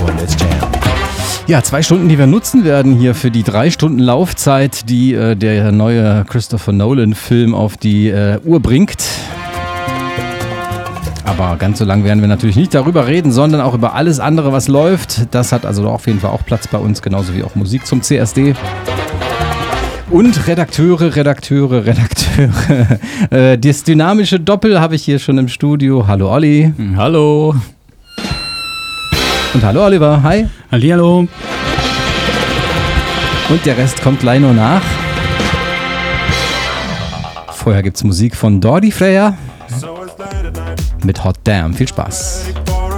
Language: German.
let's jam. Ja, 2 Stunden, die wir nutzen werden hier für die 3 Stunden Laufzeit, die der neue Christopher Nolan-Film auf die Uhr bringt. Aber ganz so lang werden wir natürlich nicht darüber reden, sondern auch über alles andere, was läuft. Das hat also auf jeden Fall auch Platz bei uns, genauso wie auch Musik zum CSD. Und Redakteure. Das dynamische Doppel habe ich hier schon im Studio. Hallo Olli. Hallo. Und hallo Oliver. Hi. Hallihallo. Und der Rest kommt gleich noch nach. Vorher gibt's Musik von Dordi Freya mit Hot Damn. Viel Spaß.